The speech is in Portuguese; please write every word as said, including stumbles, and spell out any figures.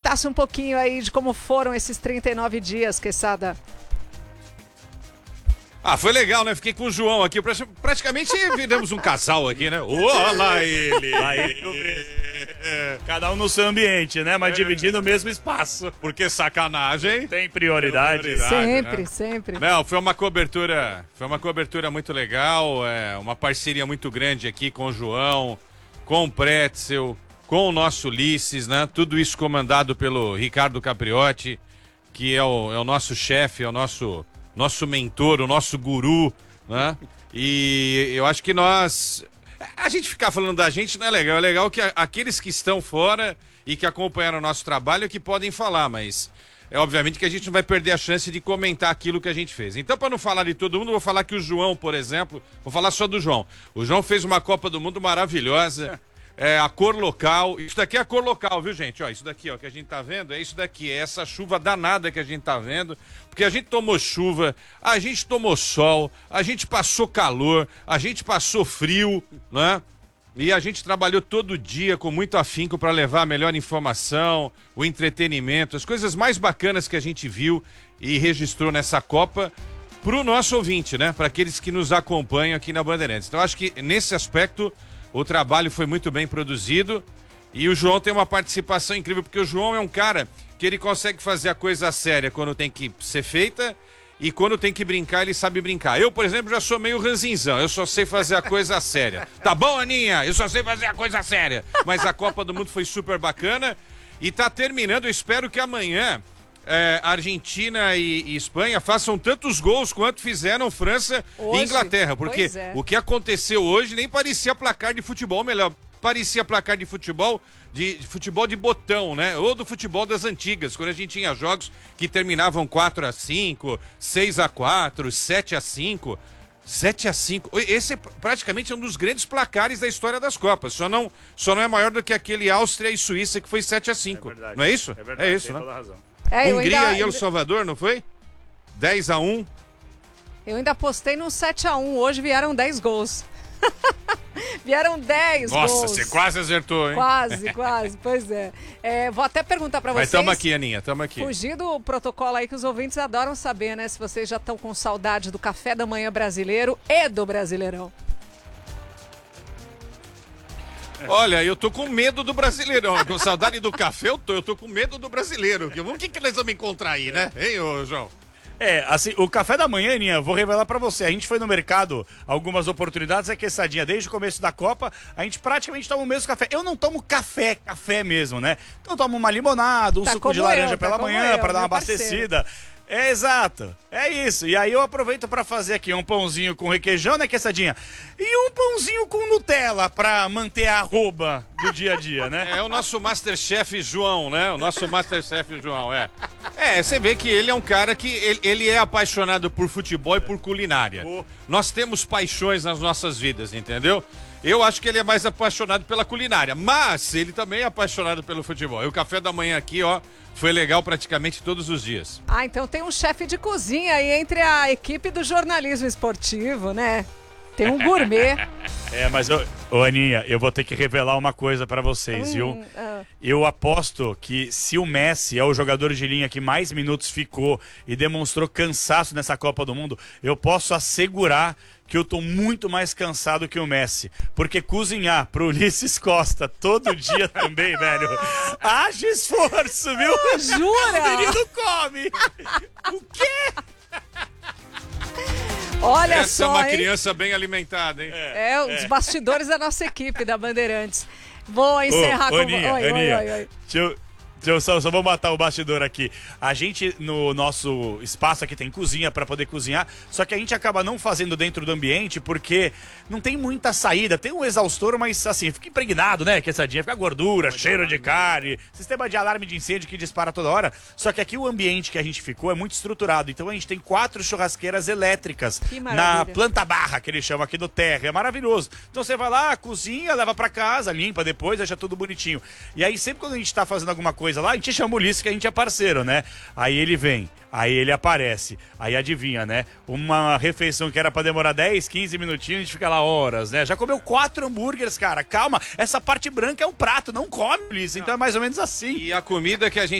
comentasse um pouquinho aí de como foram esses trinta e nove dias, Queçada. Ah, foi legal, né? Fiquei com o João aqui. Praticamente viramos um casal aqui, né? Olha ele! Lá ele. Cada um no seu ambiente, né? Mas é. dividindo o mesmo espaço. Porque sacanagem. Tem prioridade. prioridade sempre, né? sempre. Não, foi uma cobertura, foi uma cobertura muito legal, é, uma parceria muito grande aqui com o João, com o Pretzel, com o nosso Ulisses, né? Tudo isso comandado pelo Ricardo Capriotti, que é o, é o nosso chefe, é o nosso... nosso mentor, o nosso guru, né? E eu acho que nós... A gente ficar falando da gente não é legal. É legal que aqueles que estão fora e que acompanharam o nosso trabalho é que podem falar, mas é obviamente que a gente não vai perder a chance de comentar aquilo que a gente fez. Então, para não falar de todo mundo, vou falar que o João, por exemplo, vou falar só do João. O João fez uma Copa do Mundo maravilhosa. É, a cor local, isso daqui é a cor local, viu, gente? Ó, isso daqui, ó, que a gente tá vendo, é isso daqui, é essa chuva danada que a gente tá vendo, porque a gente tomou chuva, a gente tomou sol, a gente passou calor, a gente passou frio, né? E a gente trabalhou todo dia com muito afinco para levar a melhor informação, o entretenimento, as coisas mais bacanas que a gente viu e registrou nessa Copa pro nosso ouvinte, né? Para aqueles que nos acompanham aqui na Bandeirantes. Então, acho que nesse aspecto o trabalho foi muito bem produzido e o João tem uma participação incrível, porque o João é um cara que ele consegue fazer a coisa séria quando tem que ser feita e quando tem que brincar, ele sabe brincar. Eu, por exemplo, já sou meio ranzinzão, eu só sei fazer a coisa séria. Tá bom, Aninha? Eu só sei fazer a coisa séria. Mas a Copa do Mundo foi super bacana e tá terminando, eu espero que amanhã É, Argentina e, e Espanha façam tantos gols quanto fizeram França hoje, e Inglaterra, porque é. o que aconteceu hoje nem parecia placar de futebol, melhor, parecia placar de futebol de, de futebol de botão, né? Ou do futebol das antigas, quando a gente tinha jogos que terminavam quatro a cinco, seis a quatro, sete a cinco, sete a cinco. Esse é praticamente um dos grandes placares da história das Copas. Só não, só não é maior do que aquele Áustria e Suíça que foi sete a cinco. É não é isso? É verdade, é isso, tem né? toda a razão. É, Hungria ainda, e El Salvador, não foi? dez a um. Eu ainda postei no sete a um, hoje vieram dez gols. Vieram dez Nossa, gols. Nossa, você quase acertou, hein? Quase, quase, pois é. é. Vou até perguntar pra vocês. Mas tamo aqui, Aninha, tamo aqui. Fugir do protocolo aí que os ouvintes adoram saber, né? Se vocês já estão com saudade do café da manhã brasileiro e do Brasileirão. Olha, eu tô com medo do Brasileirão. Com saudade do café eu tô, eu tô com medo do brasileiro. O que, que nós vamos encontrar aí, né? Hein, ô João? É, assim, o café da manhã, Aninha, vou revelar pra você. A gente foi no mercado, algumas oportunidades, é Queçadinha, desde o começo da Copa, a gente praticamente toma o mesmo café. Eu não tomo café, café mesmo, né? Então eu tomo uma limonada, um tá suco de laranja eu, pela tá manhã, eu, pra dar uma abastecida. Parceiro. É, exato. É isso. E aí eu aproveito pra fazer aqui um pãozinho com requeijão, né, Queçadinha? E um pãozinho com Nutella pra manter a arroba do dia a dia, né? É o nosso Masterchef João, né? O nosso Masterchef João, é. É, você vê que ele é um cara que ele, ele é apaixonado por futebol e por culinária. Oh. Nós temos paixões nas nossas vidas, entendeu? Eu acho que ele é mais apaixonado pela culinária, mas ele também é apaixonado pelo futebol. E o café da manhã aqui, ó, foi legal praticamente todos os dias. Ah, então tem um chefe de cozinha aí entre a equipe do jornalismo esportivo, né? Tem um gourmet. É, mas, ô, ô Aninha, eu vou ter que revelar uma coisa pra vocês, hum, viu? Uh... Eu aposto que se o Messi é o jogador de linha que mais minutos ficou e demonstrou cansaço nessa Copa do Mundo, eu posso assegurar que eu tô muito mais cansado que o Messi. Porque cozinhar pro Ulisses Costa todo dia também, velho, haja esforço, viu? Oh, jura? O menino come. O quê? Olha Essa só, é uma hein? criança bem alimentada, hein? É, é, os bastidores da nossa equipe, da Bandeirantes. Vou encerrar ô, com... Aninha, oi, Aninha, oi, oi, oi. Deixa eu... Eu só, só vou matar o bastidor aqui. A gente, no nosso espaço aqui, tem cozinha para poder cozinhar, só que a gente acaba não fazendo dentro do ambiente porque não tem muita saída. Tem um exaustor, mas assim, fica impregnado, né? Queçadinha, fica gordura, cheiro de carne, sistema de alarme de incêndio que dispara toda hora. Só que aqui o ambiente que a gente ficou é muito estruturado. Então a gente tem quatro churrasqueiras elétricas na planta barra, que eles chamam aqui do terra. É maravilhoso. Então você vai lá, cozinha, leva para casa, limpa depois, deixa tudo bonitinho. E aí sempre quando a gente tá fazendo alguma coisa lá, a gente chama o Ulisses, que a gente é parceiro, né? Aí ele vem, aí ele aparece, aí adivinha, né? Uma refeição que era pra demorar dez, quinze minutinhos, a gente fica lá horas, né? Já comeu quatro hambúrgueres, cara, calma, essa parte branca é um prato, não come, Ulisses, então é mais ou menos assim. E a comida que a gente